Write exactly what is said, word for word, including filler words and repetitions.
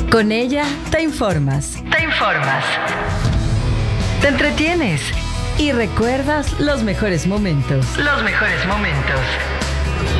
Con ella te informas. Te informas. Te entretienes. Y recuerdas los mejores momentos. Los mejores momentos.